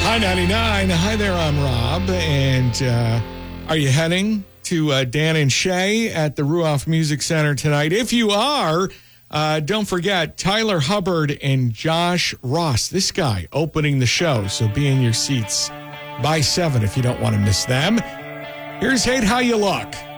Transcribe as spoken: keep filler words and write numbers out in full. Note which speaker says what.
Speaker 1: Hi, ninety-nine. Hi there, I'm Rob. And uh, are you heading to uh, Dan and Shay at the Ruoff Music Center tonight? If you are, uh, don't forget Tyler Hubbard and Josh Ross. This guy opening the show. So be in your seats by seven if you don't want to miss them. Here's Hate How You Look.